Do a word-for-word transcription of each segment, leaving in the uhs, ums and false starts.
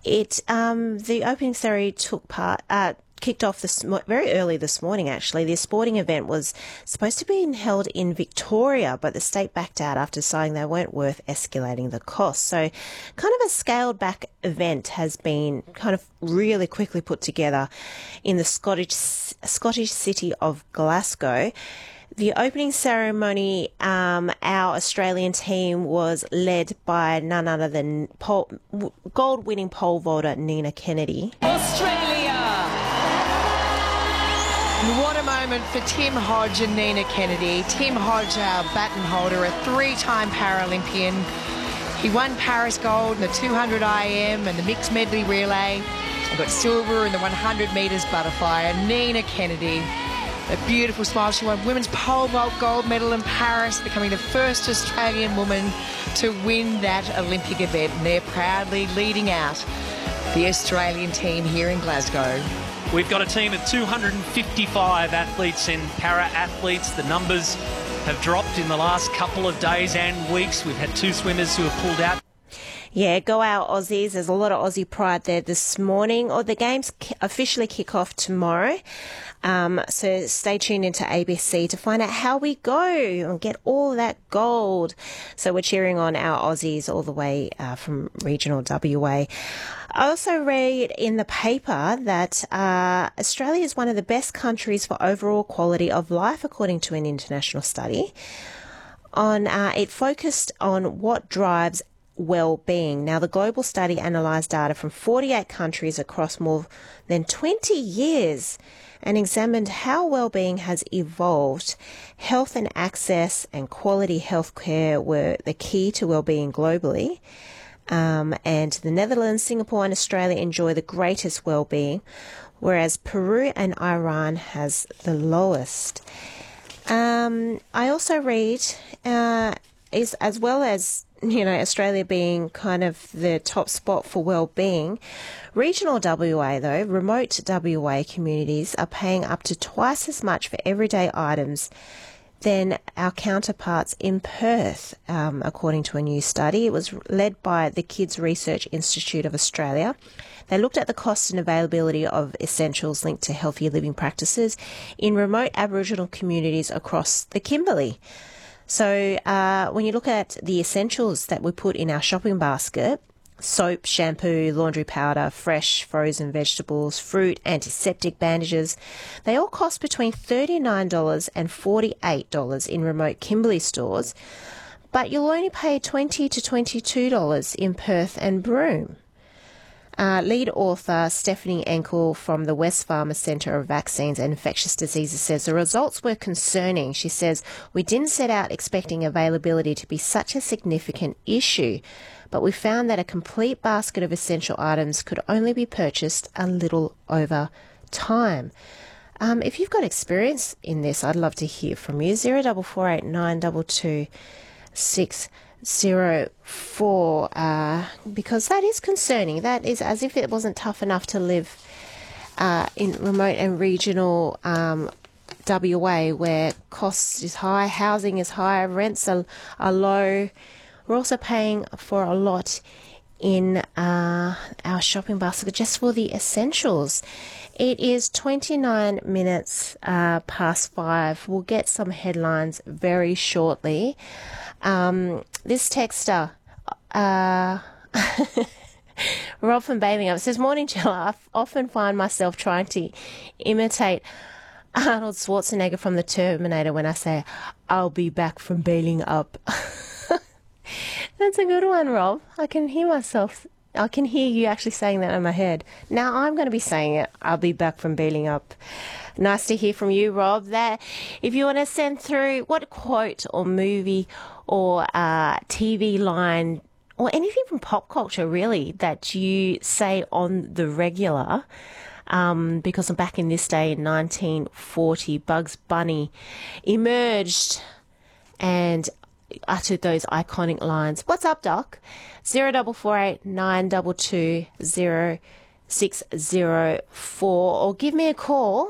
It um, the opening ceremony took part. Uh, kicked off this very early this morning, actually. The sporting event was supposed to be held in Victoria, but the state backed out after deciding they weren't worth escalating the cost. So kind of a scaled back event has been kind of really quickly put together in the Scottish Scottish city of Glasgow. The opening ceremony, um, our Australian team was led by none other than pole, gold-winning pole vaulter Nina Kennedy. Australia! What a moment for Tim Hodge and Nina Kennedy. Tim Hodge, our baton holder, a three-time Paralympian. He won Paris gold in the two hundred I M and the mixed medley relay. He got silver in the one hundred metres butterfly. And Nina Kennedy, a beautiful smile. She won women's pole vault gold medal in Paris, becoming the first Australian woman to win that Olympic event. And they're proudly leading out the Australian team here in Glasgow. We've got a team of two hundred fifty-five athletes and para-athletes. The numbers have dropped in the last couple of days and weeks. We've had two swimmers who have pulled out. Yeah, go our Aussies. There's a lot of Aussie pride there this morning. Or the games officially kick off tomorrow. Um, so stay tuned into A B C to find out how we go and get all that gold. So we're cheering on our Aussies all the way uh, from regional W A. I also read in the paper that uh, Australia is one of the best countries for overall quality of life, according to an international study. On uh, it focused on what drives well-being. Now, the global study analysed data from forty-eight countries across more than twenty years and examined how well-being has evolved. Health and access and quality healthcare were the key to well-being globally. Um, and the Netherlands, Singapore and Australia enjoy the greatest well-being, whereas Peru and Iran has the lowest. Um, I also read, uh, is as well as you know, Australia being kind of the top spot for well-being, regional W A, though, remote W A communities are paying up to twice as much for everyday items than our counterparts in Perth, um, according to a new study. It was led by the Kids Research Institute of Australia. They looked at the cost and availability of essentials linked to healthier living practices in remote Aboriginal communities across the Kimberley. So uh, when you look at the essentials that we put in our shopping basket, soap, shampoo, laundry powder, fresh frozen vegetables, fruit, antiseptic bandages, they all cost between thirty-nine dollars and forty-eight dollars in remote Kimberley stores, but you'll only pay twenty to twenty-two dollars in Perth and Broome. Uh, lead author Stephanie Enkel from the Wesfarmers Centre of Vaccines and Infectious Diseases says the results were concerning. She says, we didn't set out expecting availability to be such a significant issue, but we found that a complete basket of essential items could only be purchased a little over time. Um, if you've got experience in this, I'd love to hear from you. zero four four eight nine two two six zero four, uh, because that is concerning. That is as if it wasn't tough enough to live uh, in remote and regional um, W A, where costs is high, housing is high, rents are, are low. We're also paying for a lot in uh, our shopping basket just for the essentials. It is twenty-nine minutes uh, past five. We'll get some headlines very shortly. Um, this texter, uh, Rob from Bathing says, morning, Jill. I f- often find myself trying to imitate Arnold Schwarzenegger from The Terminator when I say, I'll be back from bailing up. That's a good one, Rob. I can hear myself. I can hear you actually saying that in my head. Now I'm going to be saying it. I'll be back from bailing up. Nice to hear from you, Rob. That if you want to send through what quote or movie or uh, T V line or anything from pop culture, really, that you say on the regular, um, because I'm back in this day in nineteen forty, Bugs Bunny emerged and uttered those iconic lines. What's up, Doc? zero four four eight nine two two zero six zero four, or give me a call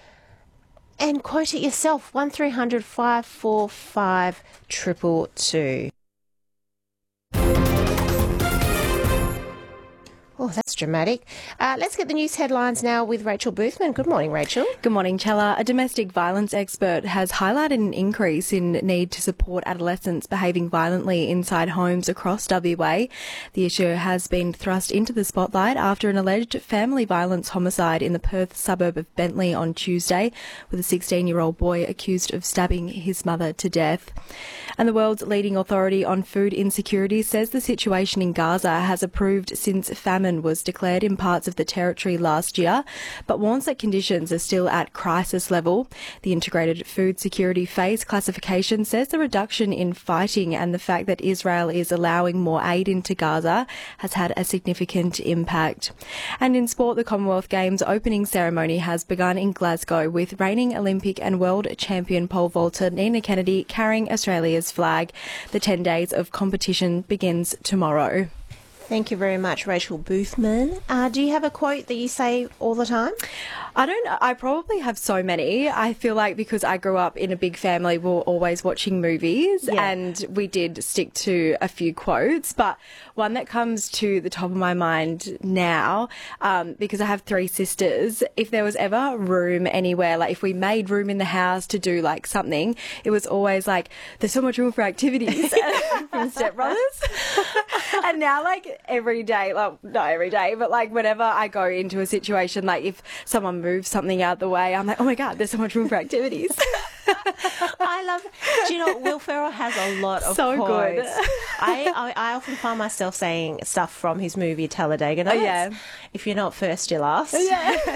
and quote it yourself, one three hundred five four five two two two. Oh, that's dramatic. Uh, let's get the news headlines now with Rachel Boothman. Good morning, Rachel. Good morning, Chella. A domestic violence expert has highlighted an increase in need to support adolescents behaving violently inside homes across W A. The issue has been thrust into the spotlight after an alleged family violence homicide in the Perth suburb of Bentley on Tuesday, with a sixteen-year-old boy accused of stabbing his mother to death. And the world's leading authority on food insecurity says the situation in Gaza has improved since famine was declared in parts of the territory last year, but warns that conditions are still at crisis level. The Integrated Food Security Phase classification says the reduction in fighting and the fact that Israel is allowing more aid into Gaza has had a significant impact. And in sport, the Commonwealth Games opening ceremony has begun in Glasgow with reigning Olympic and world champion pole vaulter Nina Kennedy carrying Australia's flag. The ten days of competition begins tomorrow. Thank you very much, Rachel Boothman. Uh, do you have a quote that you say all the time? I don't know. I probably have so many. I feel like because I grew up in a big family, we were always watching movies, Yeah. and we did stick to a few quotes. But one that comes to the top of my mind now, um, because I have three sisters, if there was ever room anywhere, like if we made room in the house to do like something, it was always like, there's so much room for activities from Step Brothers. And now, like, every day, like, not every day, but like whenever I go into a situation, like if someone moves something out the way, I'm like, oh my God, there's so much room for activities. I love, do you know, Will Ferrell has a lot of So quotes. good. I, I I often find myself saying stuff from his movie Talladega Nights. Oh, yeah. If you're not first, you're last. Yeah.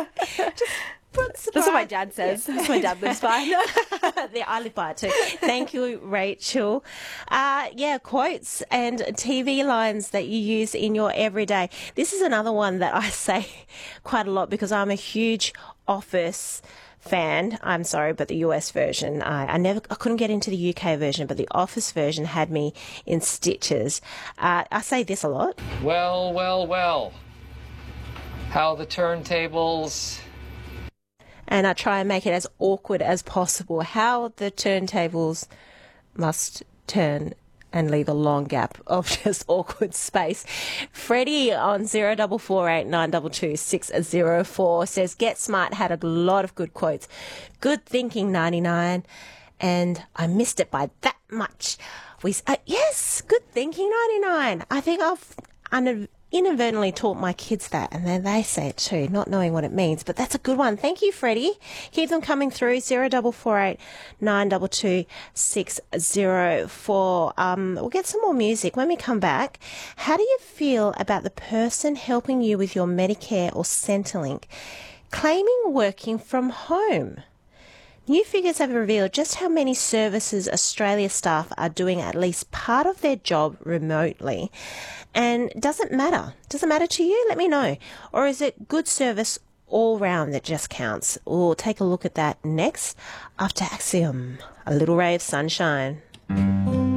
That's That's what my dad says. That's what my dad lives by. Yeah, I live by it too. Thank you, Rachel. Uh, yeah, quotes and T V lines that you use in your everyday. This is another one that I say quite a lot because I'm a huge Office fan. I'm sorry, but the U S version, I, I never, I couldn't get into the U K version, but the Office version had me in stitches. Uh, I say this a lot. Well, well, well. How the turntables... And I try and make it as awkward as possible. How the turntables must turn and leave a long gap of just awkward space. Freddie on zero double four eight nine two two six zero four says, Get Smart had a lot of good quotes. Good thinking, ninety-nine. And I missed it by that much. We uh, Yes, good thinking, ninety-nine. I think I've under. inadvertently taught my kids that, and then they say it too, not knowing what it means. But that's a good one. Thank you, Freddie. Keep them coming through. Zero double four eight nine two two six zero four. Um, we'll get some more music when we come back. How do you feel about the person helping you with your Medicare or Centrelink claiming working from home? New figures have revealed just how many services Australia staff are doing at least part of their job remotely. And does it matter? Does it matter to you? Let me know. Or is it good service all round that just counts? We'll take a look at that next after Axiom, A Little Ray of Sunshine.